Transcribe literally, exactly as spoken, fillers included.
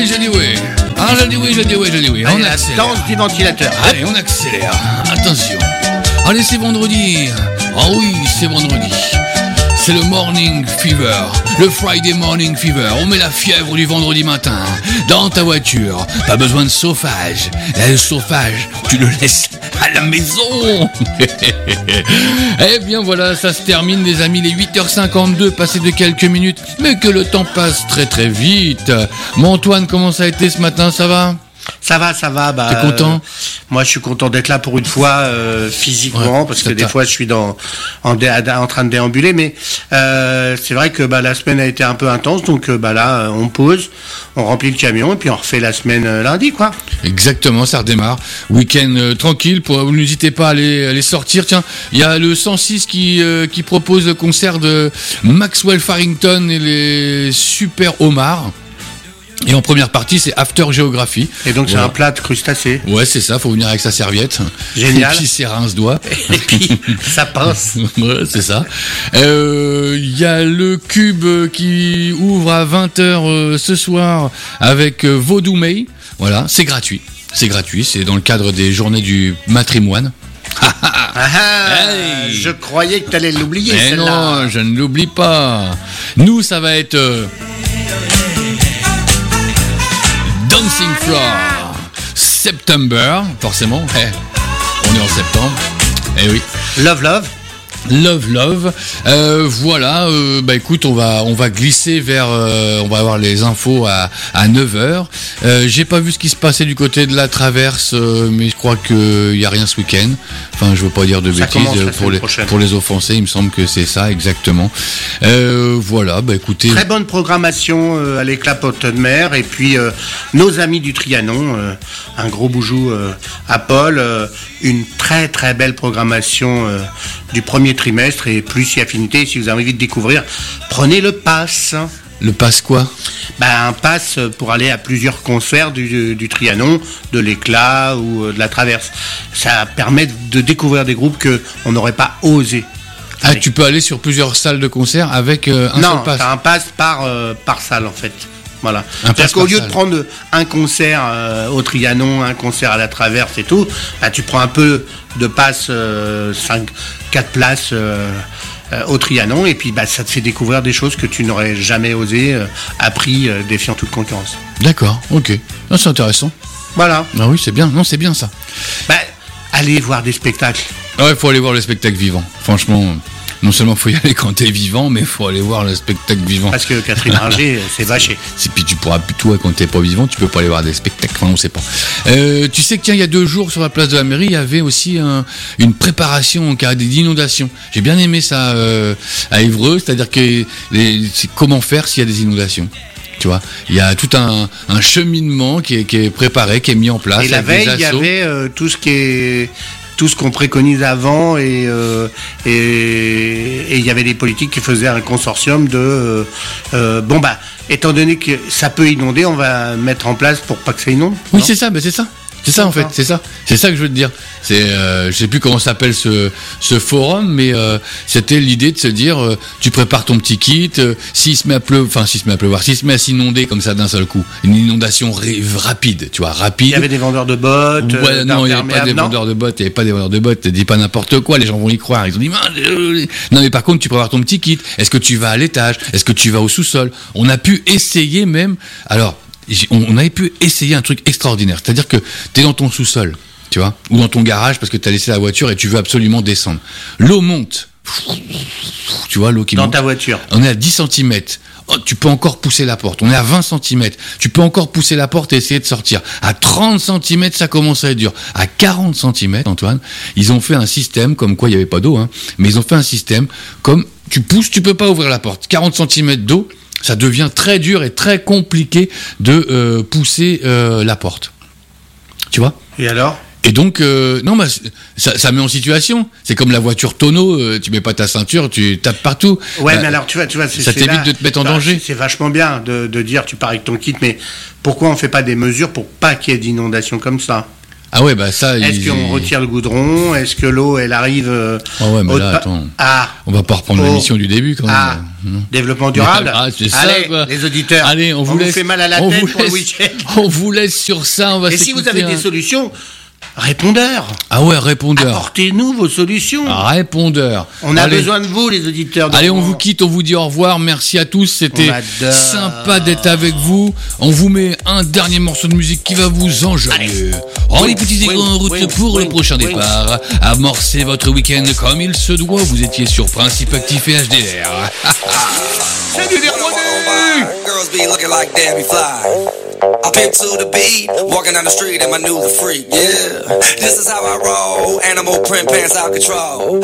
oui, j'ai dit oui. Ah, j'ai dit oui, j'ai dit oui, j'ai dit oui. Allez, on accélère. Danse du ventilateur. Allez, on accélère. Attention. Allez, c'est vendredi. Ah oui, c'est vendredi. C'est le morning fever, le Friday morning fever. On met la fièvre du vendredi matin dans ta voiture. Pas besoin de chauffage. Là, le chauffage, tu le laisses à la maison. Eh bien voilà, ça se termine les amis, les huit heures cinquante-deux, passé de quelques minutes. Mais que le temps passe très très vite. Mon Antoine, comment ça a été ce matin, ça va ? Ça va, ça va. Bah, T'es content ? euh, Moi, je suis content d'être là pour une fois euh, physiquement, ouais, parce que des ta... fois, je suis dans en, dé, en train de déambuler. Mais euh, c'est vrai que bah, la semaine a été un peu intense, donc euh, bah là, on pause, on remplit le camion et puis on refait la semaine euh, lundi, quoi. Exactement, ça redémarre. Week-end euh, tranquille. Pour, vous n'hésitez pas à aller, à aller sortir. Tiens, il y a le cent six qui euh, qui propose le concert de Maxwell Farrington et les Super Homards. Et en première partie, c'est After Geography. Et donc, voilà. C'est un plat de crustacés. Ouais, c'est ça, faut venir avec sa serviette. Génial. Et puis, ses rince-doigts. Et puis, ça pince. Ouais, c'est ça. Il euh, y a le Cube qui ouvre à vingt heures euh, ce soir avec euh, Vaudou May. Voilà, c'est gratuit. C'est gratuit, c'est dans le cadre des journées du matrimoine. Ah, hey. Je croyais que tu allais l'oublier, mais celle-là. Non, je ne l'oublie pas. Nous, ça va être... Euh, Dancing Floor, September, forcément, hey, on est en septembre, eh oui. Love, love. Love, love. Euh, voilà. Euh, bah écoute, on va on va glisser vers. Euh, on va avoir les infos à à neuf heures. Euh, j'ai pas vu ce qui se passait du côté de la Traverse, euh, mais je crois que il y a rien ce week-end. Enfin, je veux pas dire de ça bêtises pour les prochaine. pour les offensés. Il me semble que c'est ça exactement. Euh, voilà. Bah écoutez. Très bonne programmation euh, à l'éclat Pote de Mer et puis euh, nos amis du Trianon. Euh, un gros boujou euh, à Paul. Euh, une très très belle programmation euh, du premier trimestre et plus si affinité, si vous avez envie de découvrir, prenez le pass. Le pass quoi ? Ben, un pass pour aller à plusieurs concerts du, du, du Trianon, de l'Éclat ou de la Traverse. Ça permet de découvrir des groupes qu'on n'aurait pas osé. Ah, tu peux aller sur plusieurs salles de concert avec euh, un non, seul pass ? Non, t'as un pass par, euh, par salle en fait. Voilà. Parce qu'au lieu de prendre un concert euh, au Trianon, un concert à la Traverse et tout, bah, tu prends un peu de passe, euh, cinq, quatre places euh, euh, au Trianon, et puis bah, ça te fait découvrir des choses que tu n'aurais jamais osé, euh, appris, euh, défiant toute concurrence. D'accord, ok. Non, c'est intéressant. Voilà. Ah oui, c'est bien. Non, c'est bien ça. Bah, allez voir des spectacles. Ouais, il faut aller voir le spectacle vivant. Franchement. Non seulement il faut y aller quand t'es vivant, mais il faut aller voir le spectacle vivant. Parce que Catherine Ringer, c'est vaché. Et puis tu pourras plutôt, quand t'es pas vivant, tu peux pas aller voir des spectacles. Enfin, on sait pas. Euh, tu sais que tiens, il y a deux jours sur la place de la mairie, il y avait aussi un, une préparation en cas d'inondation. J'ai bien aimé ça euh, à Évreux, c'est-à-dire que les, c'est comment faire s'il y a des inondations. Tu vois, il y a tout un, un cheminement qui est, qui est préparé, qui est mis en place. Et la veille, il y avait euh, tout ce qui est tout ce qu'on préconise avant et euh, et il y avait des politiques qui faisaient un consortium de euh, euh, bon bah étant donné que ça peut inonder, on va mettre en place pour pas que ça inonde. Oui, c'est ça, mais c'est ça. C'est ça en fait, c'est ça. C'est ça que je veux te dire. C'est, euh, je sais plus comment s'appelle ce ce forum, mais euh, c'était l'idée de se dire, euh, tu prépares ton petit kit, euh, s'il se met à pleuvoir, enfin s'il se met à pleuvoir, s'il se met à s'inonder comme ça d'un seul coup, une inondation ré- rapide, tu vois, rapide. Il y avait des vendeurs de bottes. Ouais, euh, non, il n'y avait pas des non vendeurs de bottes, il n'y avait pas des vendeurs de bottes. Dis pas n'importe quoi, les gens vont y croire. Ils ont dit, non mais par contre, tu prépares ton petit kit. Est-ce que tu vas à l'étage ? Est-ce que tu vas au sous-sol ? On a pu essayer même. Alors. On avait pu essayer un truc extraordinaire, c'est-à-dire que t'es dans ton sous-sol, tu vois, ou dans ton garage parce que t'as laissé la voiture et tu veux absolument descendre. L'eau monte, tu vois, l'eau qui dans monte. Dans ta voiture. On est à dix centimètres. Oh, tu peux encore pousser la porte. On est à vingt centimètres. Tu peux encore pousser la porte et essayer de sortir. À trente centimètres, ça commence à être dur. À quarante centimètres, Antoine, ils ont fait un système comme quoi il n'y avait pas d'eau, hein, mais ils ont fait un système comme tu pousses, tu peux pas ouvrir la porte. quarante centimètres d'eau. Ça devient très dur et très compliqué de euh, pousser euh, la porte. Tu vois ? Et alors ? Et donc, euh, non, bah, ça, ça met en situation. C'est comme la voiture tonneau, euh, tu mets pas ta ceinture, tu tapes partout. Ouais, bah, mais alors, tu vois, tu vois, c'est, ça c'est t'évite là, de te mettre en bah, danger. C'est, c'est vachement bien de, de dire, tu pars avec ton kit, mais pourquoi on fait pas des mesures pour pas qu'il y ait d'inondations comme ça ? Ah ouais, bah ça. Est-ce il... qu'on retire le goudron? Est-ce que l'eau, elle arrive euh, Ah ouais, mais au là, pa- attends. à, On va pas reprendre au- l'émission du début quand même. à Non. développement durable? Ah, c'est ça, Allez, quoi. les auditeurs, Allez, on vous, on laisse. vous fait mal à la on tête vous pour le laisse- week-end. On vous laisse sur ça. On va Et si vous s'écouter avez un- des solutions, répondeurs. Ah ouais, répondeur. Apportez-nous vos solutions. Répondeur. On a Allez. besoin de vous, les auditeurs. Allez, on Normand. vous quitte, on vous dit au revoir. Merci à tous, c'était On adore. sympa d'être avec vous. On vous met un dernier morceau de musique qui va vous enjailler. Oh, Oui, les petits oui, aigles en route oui, pour oui, le prochain oui. départ. Amorcez votre week-end comme il se doit. Vous étiez sur Principe Actif et H D R. Salut les revenus! Girls be looking like Debbie Fly. I pimp to the beat, walking down the street and my news a freak, yeah. This is how I roll, animal print pants out control.